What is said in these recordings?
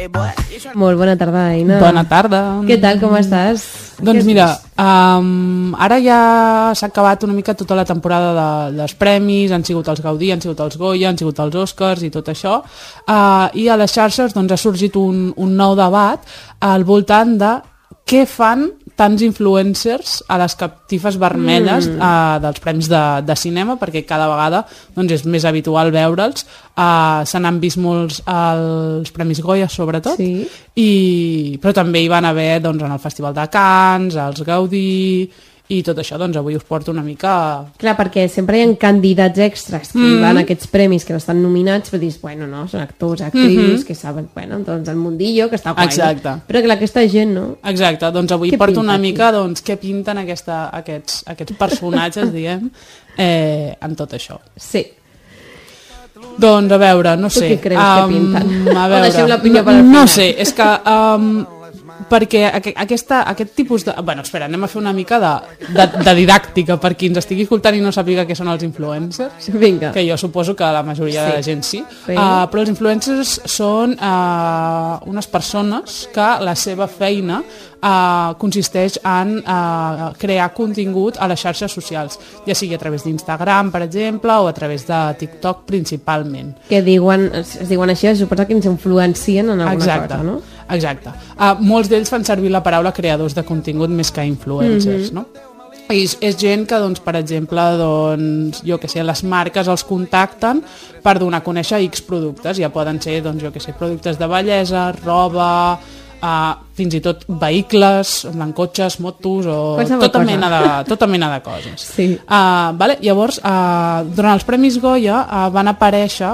Molt bona tarda, Aina. Bona tarda. Què tal, com estàs? Doncs mira, ara ja s'ha acabat una mica tota la temporada dels premis, han sigut els Gaudí, han sigut els Goya, han sigut els Oscars i tot això, i a les xarxes doncs, ha sorgit un nou debat al voltant de què fan tants influencers a les catifes vermelles dels premis de cinema, perquè cada vegada doncs, és més habitual veure'ls. Se n'han vist molts als Premis Goya, sobretot, sí. Però també hi van haver doncs, en el Festival de Cannes, als Gaudí i tot això, doncs avui us porto una mica... Clar, perquè sempre hi ha candidats extras que van a aquests premis que no estan nominats, però dius, bueno, no, són actors, actrius, que saben, bueno, doncs el mundillo, que està guai. Exacte. Però clar, aquesta gent, no? Exacte, doncs avui porto una mica, doncs, què pinten aquests personatges, diguem, en tot això. Sí. Doncs a veure, no sé. Tu què creus que pinten? A veure, o deixem l'opinió per al final? No sé, és que... perquè aquest tipus de... Bueno, espera, anem a fer una mica de didàctica per qui ens estigui escoltant i no sàpiga què són els influencers. Vinga. Que jo suposo que la majoria de la gent sí. Però els influencers són unes persones que la seva feina consisteix en crear contingut a les xarxes socials, ja sigui a través d'Instagram, per exemple, o a través de TikTok principalment. Que es diuen així, suposo que ens influencien en alguna cosa, no? Exacte. Molts d'ells fan servir la paraula creadors de contingut més que influencers, no? És gent que, doncs, per exemple, doncs, jo que sé, les marques els contacten per donar a conèixer X productes. Ja poden ser, doncs, jo que sé, productes de bellesa, roba, fins i tot vehicles, cotxes, motos o tota mena de coses. Sí. Vale? Llavors, durant els Premis Goya van aparèixer...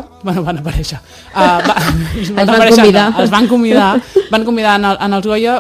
Els van convidar en els Goya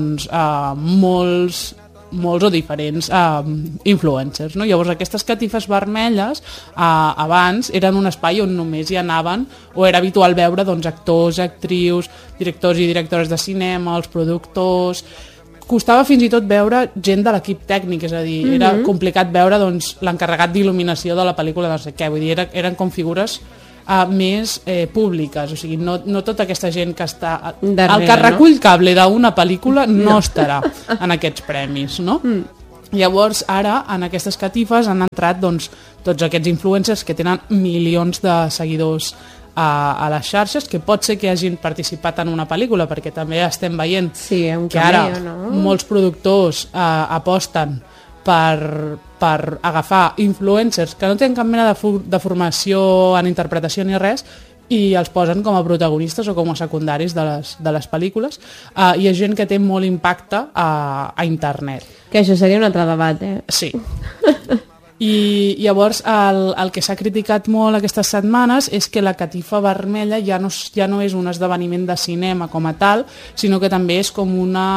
molts o diferents influencers, no? Llavors aquestes catifes vermelles abans eren un espai on només hi anaven o era habitual veure doncs, actors, actrius, directors i directores de cinema, els productors. Costava fins i tot veure gent de l'equip tècnic, és a dir, era complicat veure doncs, l'encarregat d'il·luminació de la pel·lícula, no sé què, vull dir, eren com figures més públiques, o sigui, no tota aquesta gent que està... El que recull cable d'una pel·lícula no estarà en aquests premis, no? Llavors, ara, en aquestes catifes han entrat doncs, tots aquests influencers que tenen milions de seguidors a les xarxes, que pot ser que hagin participat en una pel·lícula, perquè també estem veient que ara molts productors aposten per agafar influencers que no tenen cap mena de formació en interpretació ni res i els posen com a protagonistes o com a secundaris de les pel·lícules, i és gent que té molt impacte a internet. Que això seria un altre debat, Sí. I llavors el que s'ha criticat molt aquestes setmanes és que la catifa vermella ja no és un esdeveniment de cinema com a tal, sinó que també és com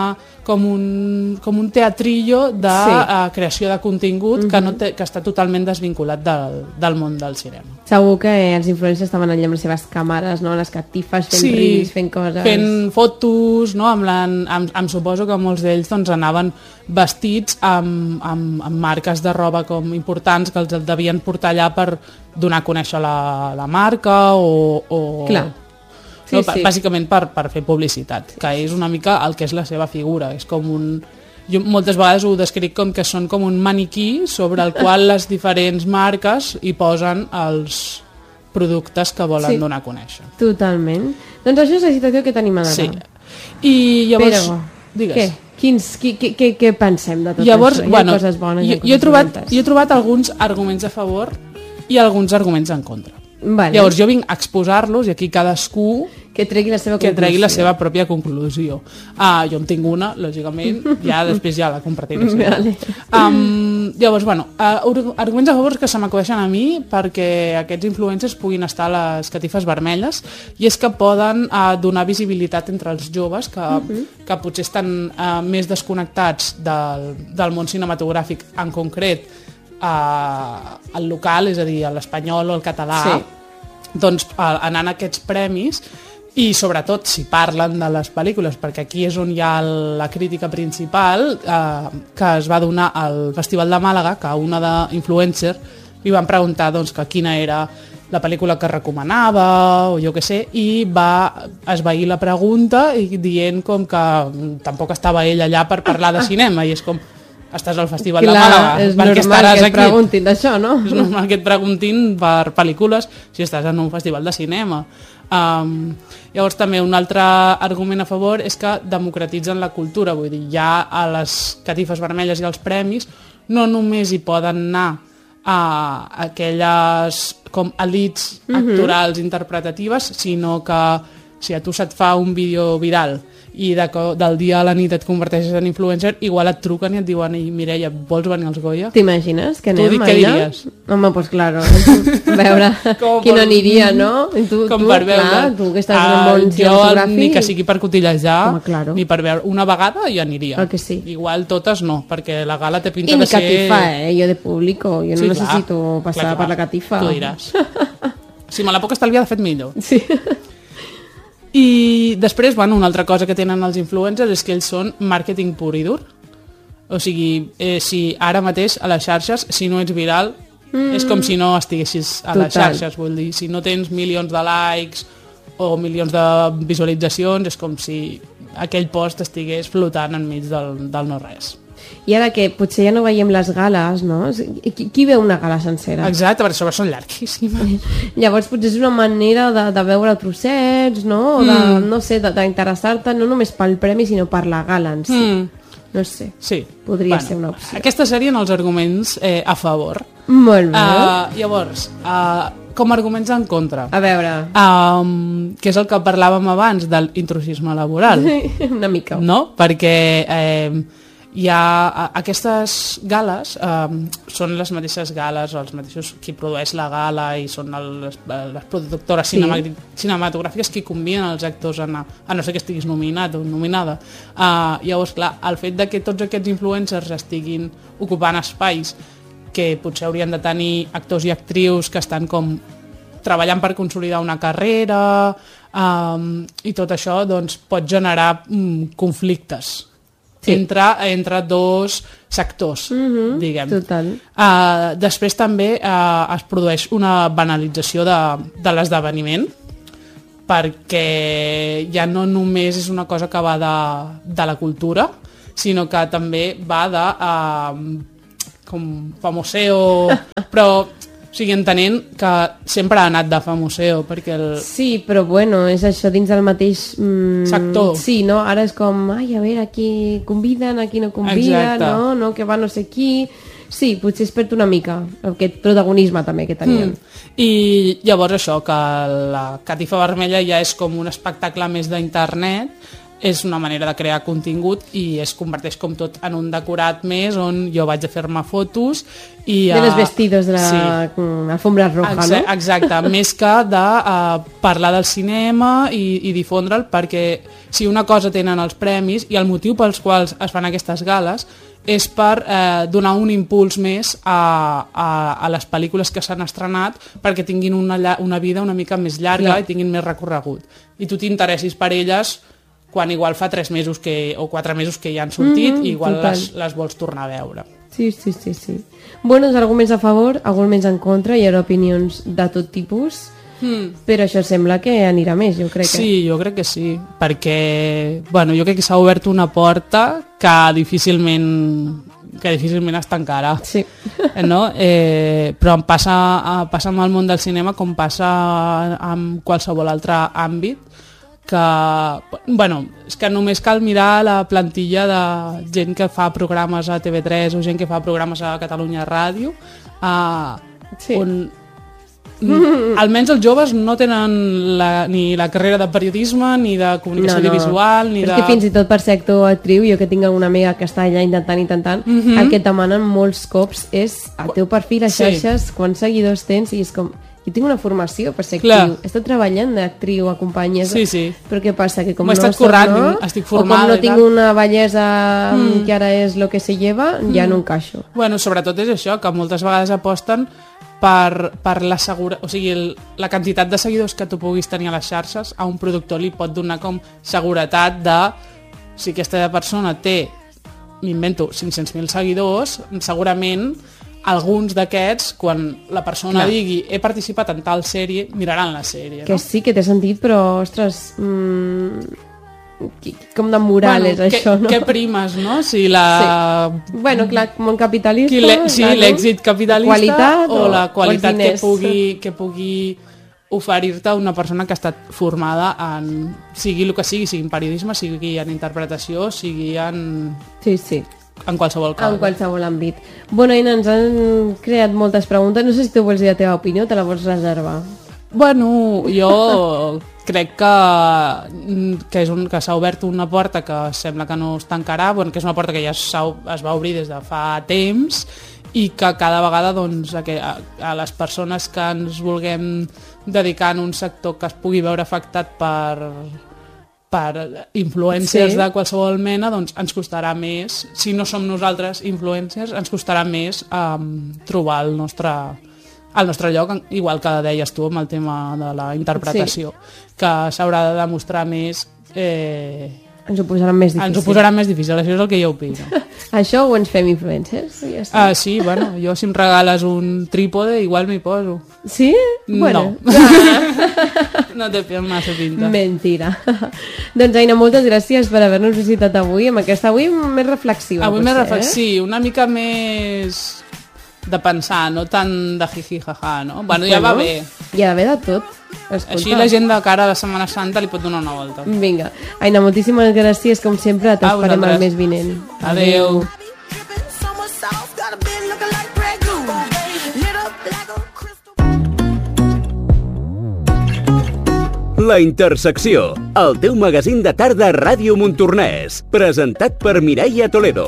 un teatrillo de creació de contingut que està totalment desvinculat del món del cinema. Segur que els influencers estaven allà amb les seves càmeres, no? Les catifes fent ris, fent coses... fent fotos, no? Em suposo que molts d'ells doncs, anaven vestits amb marques de roba com importants que els devien portar allà per donar a conèixer la marca o... Clar. Sí, bàsicament per fer publicitat, que és una mica el que és la seva figura. És com jo moltes vegades ho descric com que són com un maniquí sobre el qual les diferents marques hi posen els productes que volen donar a conèixer. Totalment. Doncs això és la situació que tenim a dalt. Sí. I llavors... Però, digues. Què pensem de tot llavors, això? Hi ha coses bones i jo he trobat alguns arguments a favor i alguns arguments en contra. Vale. Llavors jo vinc a exposar-los i aquí cadascú que tregui la seva pròpia conclusió. Jo en tinc una, lògicament, després ja la compartiré. Vale. Llavors, arguments a favor que se m'acudeixen a mi perquè aquests influencers puguin estar a les catifes vermelles, i és que poden donar visibilitat entre els joves que potser estan més desconnectats del món cinematogràfic, en concret el local, és a dir, l'espanyol o el català, doncs anant a aquests premis, i sobretot si parlen de les pel·lícules, perquè aquí és on hi ha la crítica principal, que es va donar al Festival de Màlaga, que a una d'influencer li van preguntar doncs, que quina era la pel·lícula que recomanava o jo què sé, i va esvair la pregunta i dient com que tampoc estava ell allà per parlar de cinema, i és com, estàs al Festival de Màlaga, és per què normal estaràs que et aquí? preguntin d'això, no? És normal que et preguntin per pel·lícules si estàs en un festival de cinema. Llavors també un altre argument a favor és que democratitzen la cultura, vull dir, ja a les catifes vermelles i als premis no només hi poden anar a aquelles com elits actorals interpretatives, sinó que si a tu se't fa un vídeo viral i del dia a la nit et converteixes en influencer, igual et truquen i et diuen Mireia, vols venir als Goya? T'imagines que anem què diries? Home, doncs claro, a veure qui no aniria, no? Tu, per veure, clar, tu que estàs en el món cinematogràfic... Ni que sigui per cotillejar, claro. ni per veure una vegada hi aniria. Que sí. Igual totes no, perquè la gala té pinta de ser... I ni catifa, jo de público, jo no necessito passar per la catifa. Tu diràs. Si me la puc estalviar, de fet millor. Sí. I després, bueno, una altra cosa que tenen els influencers és que ells són màrqueting pur i dur. O sigui, si ara mateix a les xarxes, si no ets viral, és com si no estiguessis a les xarxes, vull dir. Si no tens milions de likes o milions de visualitzacions, és com si aquell post estigués flotant enmig del no-res. I ara que potser ja no veiem les gales, no? Qui veu una gala sencera? Exacte, perquè sobre són llarguíssimes. Llavors potser és una manera de veure trossets, no? O de, no sé, d'interessar-te no només pel premi, sinó per la gala en si. No sé, sí. Podria ser una opció. Aquests serien els arguments a favor. Molt bé. Llavors, com a arguments en contra. A veure. Que és el que parlàvem abans del intrusisme laboral. Una mica. No? Perquè hi ha aquestes gales, són les mateixes gales, els mateixos qui produeix la gala i són les productores cinematogràfiques qui conviden els actors a no ser que estiguis nominat o nominada. Llavors, clar, el fet de que tots aquests influencers estiguin ocupant espais que potser haurien de tenir actors i actrius que estan com treballant per consolidar una carrera i tot això doncs, pot generar conflictes. Sí. Entre dos sectors, diguem. Total. Després també es produeix una banalització de l'esdeveniment, perquè ja no només és una cosa que va de la cultura, sinó que també va de com famoseo, però... O sigui, entenent que sempre ha anat de famoseo, perquè Sí, però bueno, és això dins del mateix... sector. Sí, no? Ara és com, a veure, aquí conviden, aquí no conviden, no? Que va no sé qui... Sí, potser es perd una mica, aquest protagonisme també que tenien. I llavors això, que la catifa vermella ja és com un espectacle més d'internet, és una manera de crear contingut i es converteix com tot en un decorat més on jo vaig a fer-me fotos i... De los vestidos de la alfombra roja, no? Exacte, més que de parlar del cinema i difondre'l, perquè si una cosa tenen els premis i el motiu pels quals es fan aquestes gales és per donar un impuls més a les pel·lícules que s'han estrenat perquè tinguin una vida una mica més llarga i tinguin més recorregut. I tu t'interessis per elles quan igual fa 3 mesos o 4 mesos que ja han sortit i igual les vols tornar a veure. Sí. Buenos arguments a favor, arguments en contra, hi haurà opinions de tot tipus, però això sembla que anirà més, jo crec. Sí, jo crec que sí, perquè jo crec que s'ha obert una porta que difícilment es tancarà. Sí. No? Però em passa amb el món del cinema com passa amb qualsevol altre àmbit, que, és que només cal mirar la plantilla de gent que fa programes a TV3 o gent que fa programes a Catalunya Ràdio, on almenys els joves no tenen ni la carrera de periodisme, ni de comunicació audiovisual, ni de... És que fins i tot per ser actor o actriu, jo que tinc una amiga que està allà intentant, el que et demanen molts cops és el teu perfil a xarxes, quants seguidors tens, i és com... Jo tinc una formació per ser actriu. He estat treballant d'actriu a companyies. Sí. Però què passa? Que com no soc, estic formada, o com no tinc una bellesa que ara és lo que se lleva, ja no encaixo. Sobretot és això, que moltes vegades aposten per la o sigui, la quantitat de seguidors que tu puguis tenir a les xarxes a un productor li pot donar com seguretat de si aquesta persona té, m'invento, 500.000 seguidors, segurament alguns d'aquests, quan la persona digui he participat en tal sèrie, miraran la sèrie. Que sí, que té sentit, però, ostres, com de moral és això, no? Què primes, no? Si la... Sí. Bueno, clar, món capitalista... l'èxit capitalista qualitat o la qualitat que pugui oferir-te una persona que ha estat formada en... sigui el que sigui en periodisme, sigui en interpretació, sigui en... Sí. En qualsevol cas. En qualsevol àmbit. Bueno, Aina, ens han creat moltes preguntes. No sé si tu vols dir la teva opinió, te la vols reservar. Bueno, jo crec que s'ha obert una porta que sembla que no es tancarà, bueno, que és una porta que ja es va obrir des de fa temps i que cada vegada doncs, a les persones que ens vulguem dedicar en un sector que es pugui veure afectat per influencers de qualsevol mena, doncs ens costarà més, si no som nosaltres influencers, ens costarà més trobar el nostre lloc, igual que deies tu amb el tema de la interpretació, que s'haurà de demostrar més... Ens ho posaran més difícil. Ens ho posaran més difícil, això és el que jo opino. Això o ens fem influencers? Ja sí, bueno, jo si em regales un trípode igual m'hi poso. Sí? Bueno. No té massa pinta. Mentira. Doncs Aina, moltes gràcies per haver-nos visitat avui, amb aquesta avui més reflexiva. Avui més reflexiva, una mica més de pensar, no tant de jiji jaja, no? Bueno, ja va bé. Ja va bé de tot. Escolta. Així la gent de cara a la Setmana Santa li pot donar una volta. Vinga. Aina, moltíssimes gràcies, com sempre, t'esperem el mes vinent. Adeu. La Intersecció, el teu magazín de tarda a Ràdio Montornès, presentat per Mireia Toledo.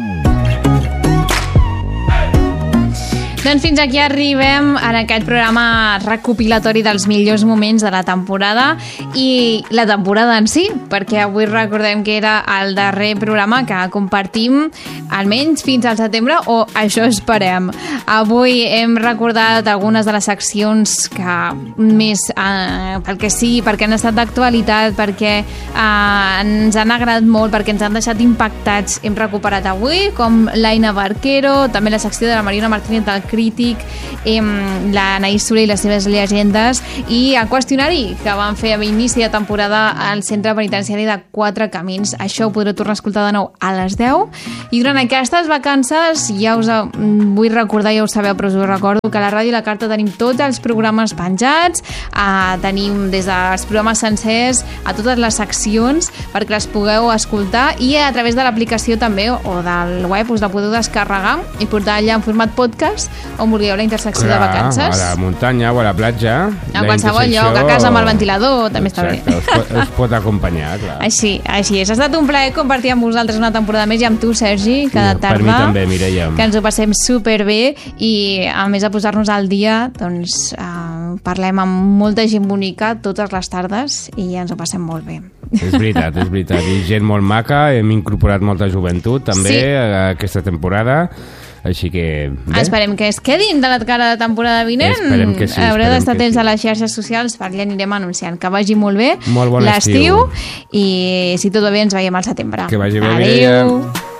Doncs fins aquí arribem en aquest programa recopilatori dels millors moments de la temporada i la temporada en si, perquè avui recordem que era el darrer programa que compartim almenys fins al setembre, o això esperem. Avui hem recordat algunes de les seccions que més, pel que sigui, perquè han estat d'actualitat, perquè ens han agradat molt, perquè ens han deixat impactats. Hem recuperat avui, com l'Aina Barquero, també la secció de la Mariona Martínez del Crític, la Anaïs Soler i les seves llegendes, i el qüestionari que van fer a inici de temporada al Centre Penitenciari de Quatre Camins. Això ho podreu tornar a escoltar de nou a les 10. I durant aquestes vacances, ja us vull recordar, ja ho sabeu, però us ho recordo, que a la Ràdio La Carta tenim tots els programes penjats, tenim des dels programes sencers a totes les seccions perquè les pugueu escoltar, i a través de l'aplicació també, o del web, us la podeu descarregar i portar allà en format podcast on vulgueu la intersecció de vacances. A la muntanya o a la platja. A qualsevol lloc, a casa amb el ventilador, també està bé. Us pot acompanyar, clar. Així és. Ha estat un plaer compartir amb vosaltres una temporada més, i amb tu, Sergi, cada tarda. Per mi també, Mireia. Que ens ho passem superbé, i a més de posar-nos al dia, doncs parlem amb molta gent bonica totes les tardes i ens ho passem molt bé. És veritat. I gent molt maca, hem incorporat molta joventut també aquesta temporada. Així que... bé. Esperem que es quedin de la cara de temporada vinent. Esperem que sí. Haureu d'estar atents a les xarxes socials perquè anirem anunciant. Que vagi molt bé l'estiu, i si tot va bé ens veiem al setembre. Que vagi bé. Adéu.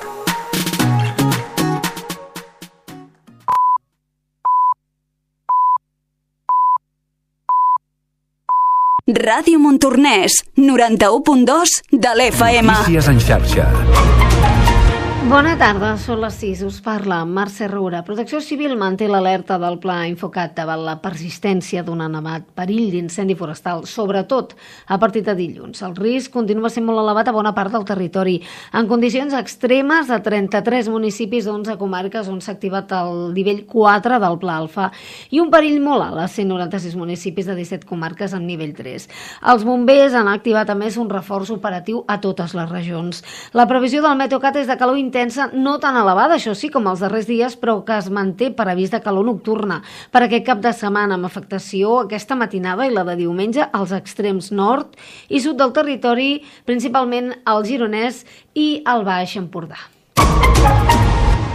Ràdio Montornès, 91.2 de l'FM. Notícies en xarxa. Bona tarda, són les 6, us parla Mercè Roura. Protecció Civil manté l'alerta del Pla Infocat davant la persistència d'un elevat perill d'incendi forestal, sobretot a partir de dilluns. El risc continua sent molt elevat a bona part del territori, en condicions extremes de 33 municipis d'11 comarques on s'ha activat el nivell 4 del Pla Alfa, i un perill molt alt a 196 municipis de 17 comarques amb nivell 3. Els bombers han activat a més un reforç operatiu a totes les regions. La previsió del Meteocat és de calor intensa, no tan elevada, això sí, com els darrers dies, però que es manté previst de calor nocturna per aquest cap de setmana, amb afectació aquesta matinada i la de diumenge als extrems nord i sud del territori, principalment al Gironès i al Baix Empordà.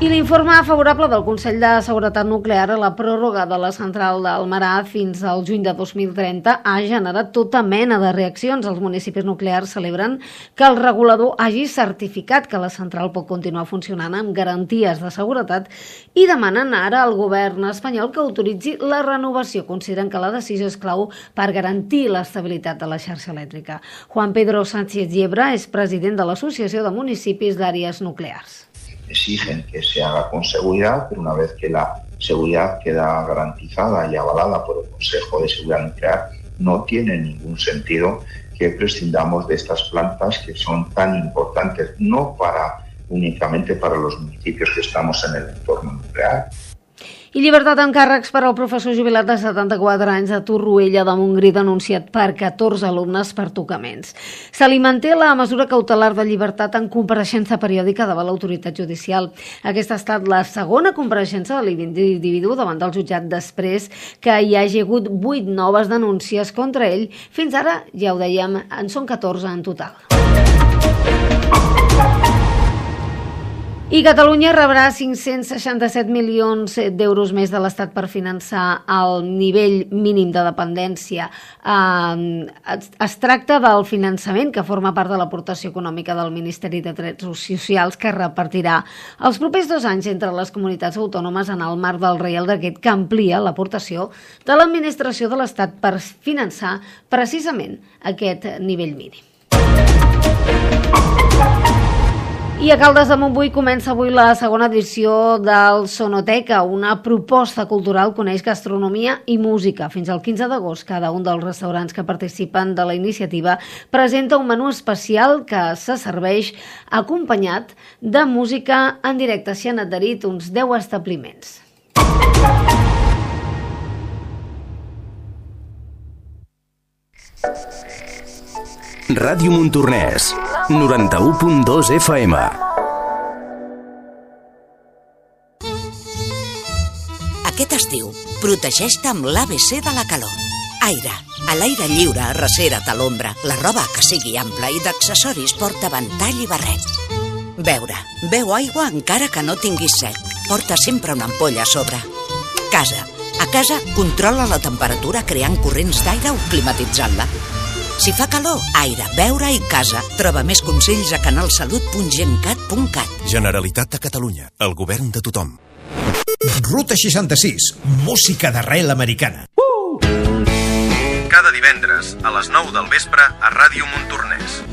I l'informe favorable del Consell de Seguretat Nuclear a la pròrroga de la central d'Almarà fins al juny de 2030 ha generat tota mena de reaccions. Els municipis nuclears celebren que el regulador hagi certificat que la central pot continuar funcionant amb garanties de seguretat i demanen ara al govern espanyol que autoritzi la renovació. Consideren que la decisió és clau per garantir l'estabilitat de la xarxa elèctrica. Juan Pedro Sánchez Llebra és president de l'Associació de Municipis d'Àrees Nuclears. Exigen que se haga con seguridad, pero una vez que la seguridad queda garantizada y avalada por el Consejo de Seguridad Nuclear, no tiene ningún sentido que prescindamos de estas plantas que son tan importantes, no únicamente para los municipios que estamos en el entorno nuclear. I llibertat amb càrrecs per al professor jubilat de 74 anys de Torroella de Montgrí denunciat per 14 alumnes per tocaments. Se li manté la mesura cautelar de llibertat en compareixença periòdica davant l'autoritat judicial. Aquesta ha estat la segona compareixença de l'individu davant del jutjat després que hi hagi hagut 8 noves denúncies contra ell. Fins ara, ja ho dèiem, en són 14 en total. I Catalunya rebrà 567 milions d'euros més de l'Estat per finançar el nivell mínim de dependència. Es tracta del finançament que forma part de l'aportació econòmica del Ministeri de Drets Socials que repartirà els propers 2 anys entre les comunitats autònomes en el marc del Reial Decret que amplia l'aportació de l'administració de l'Estat per finançar precisament aquest nivell mínim. I a Caldes de Montbui comença avui la segona edició del Sonoteca, una proposta cultural que uneix gastronomia i música. Fins al 15 d'agost, cada un dels restaurants que participen de la iniciativa presenta un menú especial que se serveix acompanyat de música en directe. S'hi han adherit uns 10 establiments. Ràdio Montornès, 91.2 FM. Aquest estiu, protegeix-te amb l'ABC de la calor. Aire, a l'aire lliure, arrecera't a l'ombra. La roba que sigui ampla i d'accessoris porta ventall i barret. Beure, beu aigua encara que no tinguis set. Porta sempre una ampolla a sobre. Casa, a casa controla la temperatura creant corrents d'aire o climatitzant-la. Si fa calor, aire, beure i casa. Troba més consells a canalsalut.gencat.cat. Generalitat de Catalunya, el govern de tothom. Ruta 66, música d'arrel americana. Cada divendres a les 9 del vespre a Ràdio Montornès.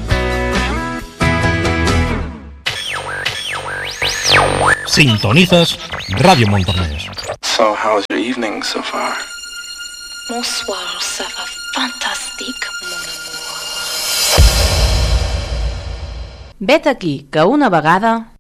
Sintonitzes Ràdio Montornès. So how's your evening so far? Bonsoir, ça va fantastique. Vet aquí, que una vegada...